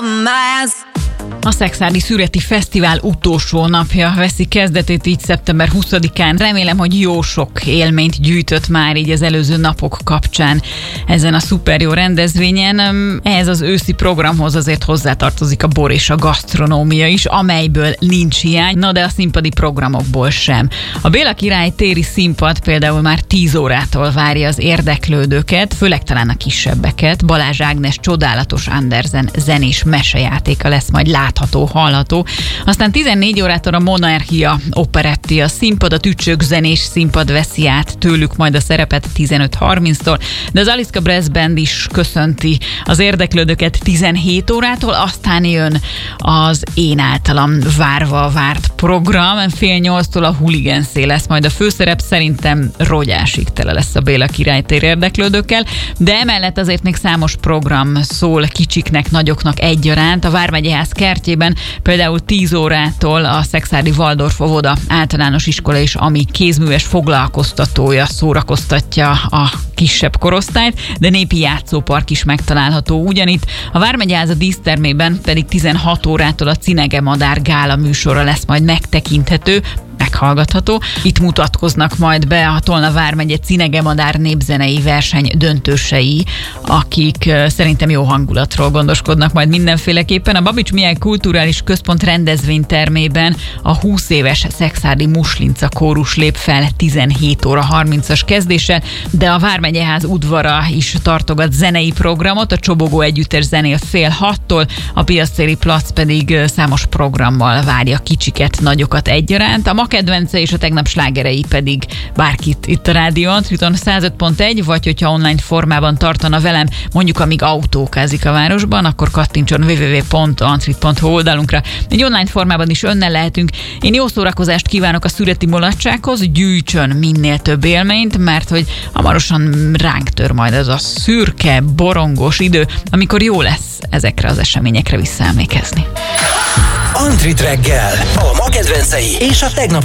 A Szekszárdi Szüreti Fesztivál utolsó napja veszi kezdetét így szeptember 20-án. Remélem, hogy jó sok élményt gyűjtött már így az előző napok kapcsán ezen a szuper jó rendezvényen. Ehhez az őszi programhoz azért hozzátartozik a bor és a gasztronómia is, amelyből nincs hiány, na de a színpadi programokból sem. A Béla Király téri színpad például már 10 órától várja az érdeklődőket, főleg talán a kisebbeket. Balázs Ágnes csodálatos Andersen zenés mesejátéka lesz majd látható, hallható. Aztán 14 órától a Monarchia operetti a színpad, a Tücsök zenés színpad veszi át tőlük majd a szerepet 15:30-tól, de az Aliszka Brass Band is köszönti az érdeklődőket 17 órától, aztán jön az én általam várva várt program, 7:30-tól a Huligenszé lesz majd a főszerep, szerintem rogyásig tele lesz a Béla Király tér érdeklődőkkel, de emellett azért még számos program szól kicsiknek, nagyoknak egyaránt. A Vármegyeház kertjében például 10 órától a Szekszárdi Waldorf óvoda általános iskola is, ami kézműves foglalkoztatója szórakoztatja a kisebb korosztályt, de népi játszópark is megtalálható ugyanitt. A Vármegyeház a dísztermében pedig 16 órától a Cinege Madár gála műsora lesz majd megtekinthető, meghallgatható. Itt mutatkoznak majd be a Tolna vármegye Cinege Madár népzenei verseny döntősei, akik szerintem jó hangulatról gondoskodnak majd mindenféleképpen. A Babics Mihály Kulturális Központ rendezvénytermében a 20 éves Szekszárdi Muslinca kórus lép fel 17:30 kezdéssel, de a Vármegyeház udvara is tartogat zenei programot, a Csobogó együttes zenél 5:30-tól, a Piasztéri Plac pedig számos programmal várja kicsiket, nagyokat egyaránt. A kedvence és a tegnap slágerei pedig bárkit itt a Rádió Antriton 105.1, vagy hogyha online formában tartana velem, mondjuk amíg autókázik a városban, akkor kattintson www.antrit.hu oldalunkra. Egy online formában is önnel lehetünk. Én jó szórakozást kívánok a szüreti mulatsághoz, gyűjtsön minél több élményt, mert hogy hamarosan ránk tör majd ez a szürke, borongos idő, amikor jó lesz ezekre az eseményekre visszaemlékezni. Antrit reggel, a ma kedvencei és a tegnap